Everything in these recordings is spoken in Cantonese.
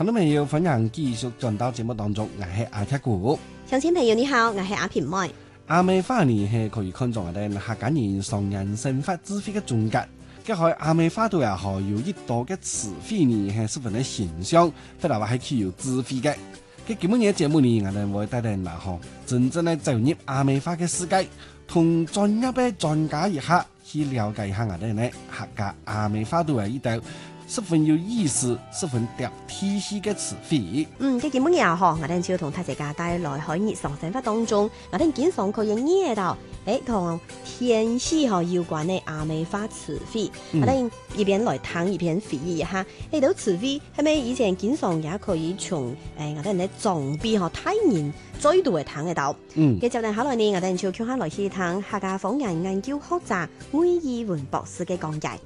聽眾朋友，歡迎繼續轉到節目當中，我係阿克古。 鄉親朋友你好，我係阿平妹。 阿美花呢係可以看作我哋客家人上人生活智慧嘅總結。結合阿美花度也好有一多嘅詞彙呢係十分嘅形象，非常話係具有智慧嘅。喺今日嘅節目呢，我哋會帶領大家真正嘅走入阿美花嘅世界，同專業嘅專家一下去了解一下我哋呢客家阿美花度嘅一道十分有意思、十分貼體系嘅詞彙。 喺今日也好，我哋就同大家帶來喺日常生活當中，我哋經常可以聽到同天氣有關嘅阿美花詞彙。我哋一邊來聽一邊回憶一下，呢道詞彙係咪以前經常也可以從我哋嘅長輩和大人再度嚟聽得到？繼續嚟考慮呢，我哋就叫下來去聽客家方言研究學者魏義文博士嘅講解。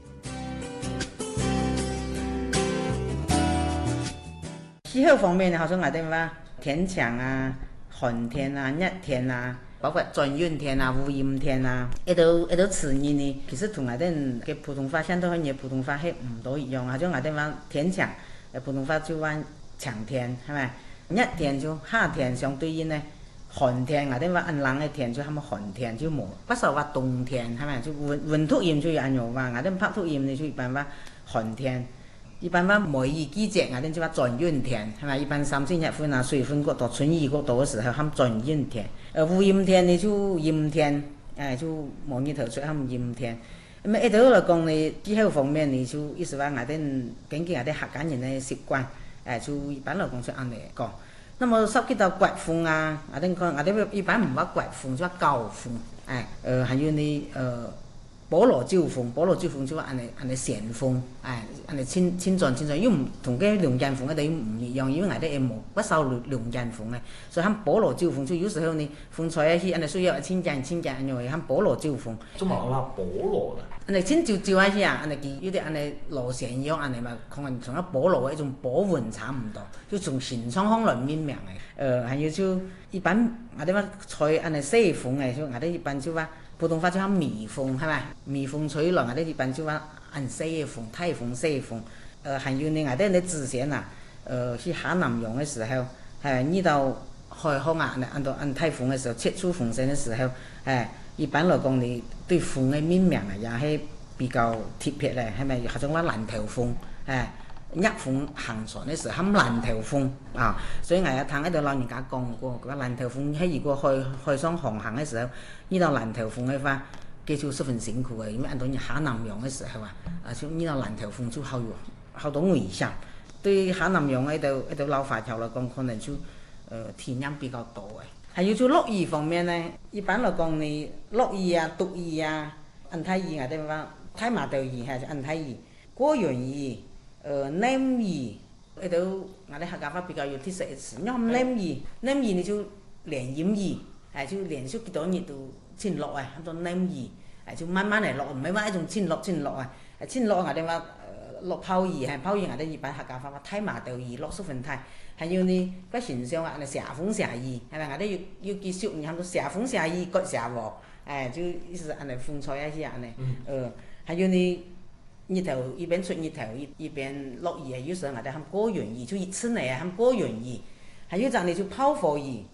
氣候方面呢，好像我哋話天強啊、寒天啊、熱天啊，包括轉陰天啊、無陰天啊，一道詞語呢，其實同我哋嘅普通話相對嘅普通話係唔多一樣。好像我哋話天強，普通話就話長天，係咪？熱天就夏天，相對應呢寒天，我哋話暗冷嘅天就係咪寒天就冇，不是話冬天，係咪？就溫土炎就有按樣話，我哋拍土炎呢就一般話寒天。一般話梅雨季節，我哋就話轉陰天，係咪？一般三四月份啊，水分過多、春雨過多嘅時候，喊轉陰天。無陰天呢就陰天，就冇日頭出，喊陰天。咁一度嚟講呢，氣候方面呢就意思話我哋根據我哋客家人嘅習慣，就一般嚟講就按嚟講。那麼涉及到刮風啊，我哋一般唔話刮風，就話舊風，還有呢菠蘿招風就話按嚟旋風，按嚟千轉，因為唔同嘅龍捲風嘅地唔一樣，因為我哋冇不受龍捲風嘅，所以喊菠蘿招風，就有時候呢風吹起，按嚟需要千轉，按嚟喊菠蘿招風。 中文話菠蘿啦。 按嚟千招一下，按嚟佢有啲按嚟螺旋一樣，按嚟嘛，可能同一菠蘿嘅一種波紋差唔多，就從形狀方來命名嘅。還有就一般我哋話吹按嚟西風嘅，就我哋一般就話。普通話就喊微風，係咪？微風吹來，我哋一般就話按西風、颱風、西風。還有呢，我哋之前啊，去下南洋嘅時候，遇到海風啊，按颱風嘅時候，切出風聲嘅時候，一般來講，你對風嘅命名啊，也係比較貼切咧，係咪？或者話蘭頭風，逆風行船嘅時候喊蘭頭風啊，所以我有聽喺度老人家講過，佢話蘭頭風喺如果海上航行嘅時候，遇到蘭頭風嘅話，佢就十分辛苦嘅，因為按到下南洋嘅時候就遇到蘭頭風就好多危險。對下南洋喺度老華僑嚟講，可能就天陰比較多嘅。還有就落雨方面呢，一般嚟講你落雨啊、毒雨啊、按太雨我哋話太麻豆雨係就按太雨、過陽雨。黏雨，喺度我哋客家話比較有特色嘅詞，因為黏雨你就連陰雨，就連續幾多日都千落啊，咁多黏雨，就慢慢嚟落，唔係話一種千落啊，千落我哋話落泡雨，泡雨我哋一般客家話太麻豆雨，落十分太，還有呢個形象啊，蛇風蛇雨，係咪？我哋要記熟，你喊到蛇風蛇雨，割蛇禍，就意思按嚟風吹一下按嚟，還有呢。日頭一邊出日頭一邊落雨，有時候我哋喊過陽雨，就熱出嚟啊，喊過陽雨。還有陣你就拋火雨，